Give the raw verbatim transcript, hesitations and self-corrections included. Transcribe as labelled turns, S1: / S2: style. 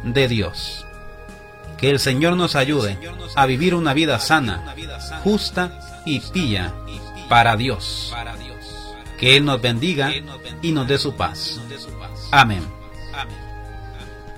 S1: de Dios. Que el Señor nos ayude a vivir una vida sana, justa y pía para Dios. Que Él nos bendiga y nos dé su paz. Amén.